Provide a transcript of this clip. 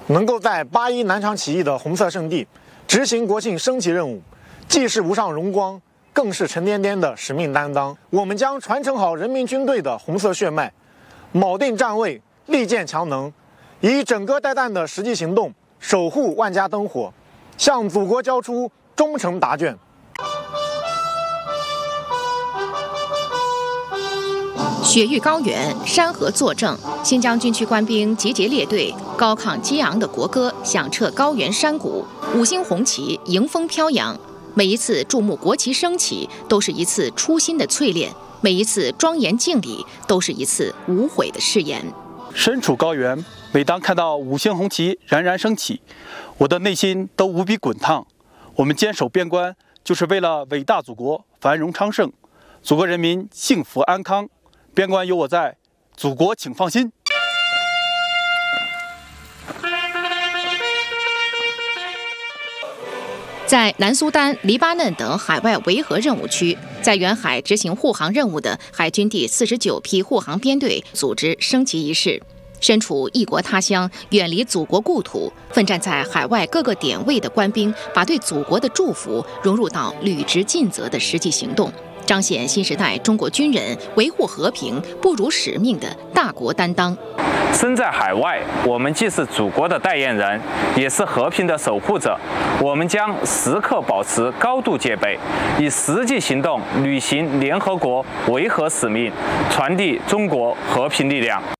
能够在8·1南昌起义的红色圣地执行国庆升旗任务，既是无上荣光，更是沉甸甸的使命担当。我们将传承好人民军队的红色血脉，铆定站位，力荐强能，以整戈带弹的实际行动守护万家灯火，向祖国交出忠诚答卷。 雪域高原，山河作证。新疆军区官兵集结列队，高亢激昂的国歌响彻高原山谷，五星红旗迎风飘扬。每一次注目国旗升起，都是一次初心的淬炼；每一次庄严敬礼，都是一次无悔的誓言。 身处高原，每当看到五星红旗冉冉升起，我的内心都无比滚烫。我们坚守边关，就是为了伟大祖国繁荣昌盛，祖国人民幸福安康。边关有我在，祖国请放心。 在南苏丹、黎巴嫩等海外维和任务区，在远海执行护航任务的海军第49批护航编队组织升旗仪式。身处异国他乡，远离祖国故土，奋战在海外各个点位的官兵，把对祖国的祝福融入到履职尽责的实际行动，彰显新时代中国军人维护和平、不辱使命的大国担当。 身在海外，我们既是祖国的代言人，也是和平的守护者。我们将时刻保持高度戒备，以实际行动履行联合国维和使命，传递中国和平力量。